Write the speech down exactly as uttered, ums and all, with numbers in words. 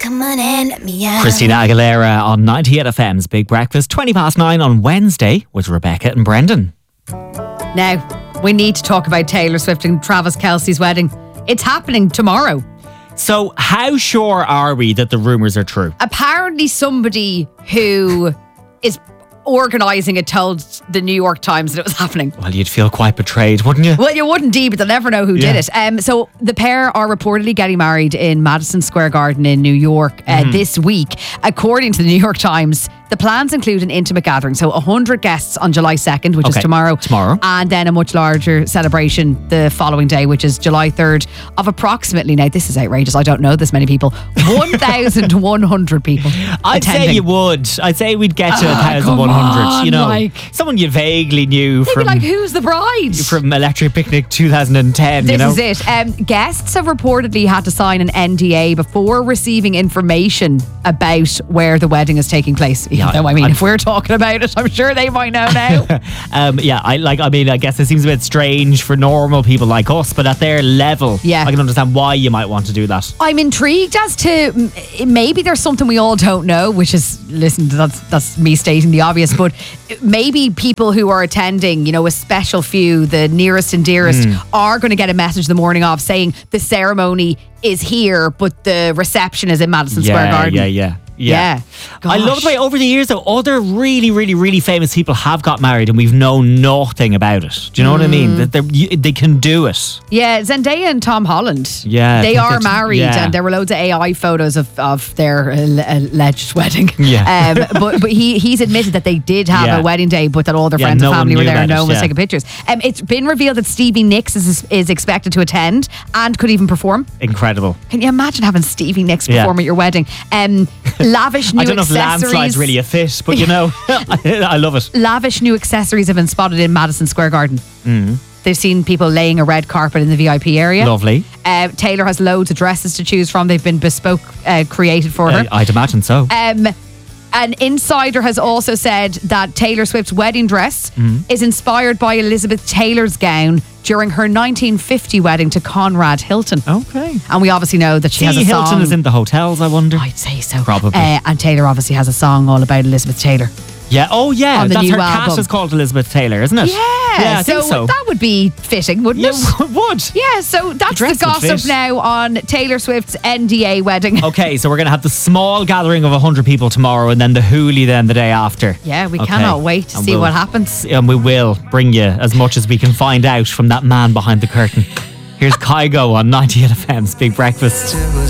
come on in, let me out. Christina Aguilera on ninety-eight F M's Big Breakfast, twenty past nine on Wednesday with Rebecca and Brendan. Now, we need to talk about Taylor Swift and Travis Kelce's wedding. It's happening tomorrow. So how sure are we that the rumours are true? Apparently somebody who is organising it told the New York Times that it was happening. Well, you'd feel quite betrayed, wouldn't you? Well, you wouldn't indeed, but they'll never know who Yeah. did it. Um, so the pair are reportedly getting married in Madison Square Garden in New York uh, Mm-hmm. this week. According to the New York Times, the plans include an intimate gathering. So one hundred guests on July second, which Okay, is tomorrow. tomorrow. And then a much larger celebration the following day, which is July third, of approximately, now this is outrageous, I don't know this many people, one thousand one hundred people I'd attending. say you would. I'd say we'd get to Ah, one thousand one hundred. come You know, on, like- someone you vaguely knew They'd be from like, who's the bride? from Electric Picnic two thousand ten. This you know, is it. Um, guests have reportedly had to sign an N D A before receiving information about where the wedding is taking place. Even Yeah, though, I mean, I'm- if we're talking about it, I'm sure they might know now. um, yeah, I like. I mean, I guess it seems a bit strange for normal people like us, but at their level, Yeah. I can understand why you might want to do that. I'm intrigued as to m- maybe there's something we all don't know, which is, listen, that's that's me stating the obvious, but maybe people who are attending, you know, a special few, the nearest and dearest, Hmm. are going to get a message the morning of saying the ceremony is here, but the reception is in Madison Square Yeah, Garden. yeah, yeah. Yeah. I love Gosh. the way over the years though other really really really famous people have got married and we've known nothing about it. Do you know what I Mm. mean? That they're- you- they can do it. Yeah, Zendaya and Tom Holland. Yeah, I they think are that- married, yeah. and there were loads of A I photos of, of their uh, alleged wedding. Yeah. um, but but he he's admitted that they did have Yeah. a wedding day, but that all their Yeah, friends no and one family were knew there, and about no it, one was yeah. taking pictures. Um, it's been revealed that Stevie Nicks is is expected to attend and could even perform. Incredible. Can you imagine having Stevie Nicks Yeah. perform at your wedding? Um, lavish new I don't know if accessories. landslide's really a fit, but you know, I, I love it. Lavish new accessories have been spotted in Madison Square Garden. Mm. They've seen people laying a red carpet in the V I P area. Lovely. Uh, Taylor has loads of dresses to choose from. They've been bespoke uh, created for her. Uh, I'd imagine so. Um, an insider has also said that Taylor Swift's wedding dress Mm-hmm. is inspired by Elizabeth Taylor's gown during her nineteen fifty wedding to Conrad Hilton. Okay. And we obviously know that she See, has a song. Hilton is in the hotels, I wonder. I'd say so. Probably. Uh, and Taylor obviously has a song all about Elizabeth Taylor. Yeah. Oh, yeah. On the That's new her album. cat is called Elizabeth Taylor, isn't it? Yeah, Yeah, I so, think so. that would be fitting, wouldn't Yeah, it? it would. Yeah, so that's the dress would gossip fit. now on Taylor Swift's N D A wedding. Okay, so we're going to have the small gathering of one hundred people tomorrow and then the hoolie then the day after. Yeah, we Okay. cannot wait to And see we'll- what happens. And we will bring you as much as we can find out from that man behind the curtain. Here's Kygo on ninety-eight F M's Big Breakfast.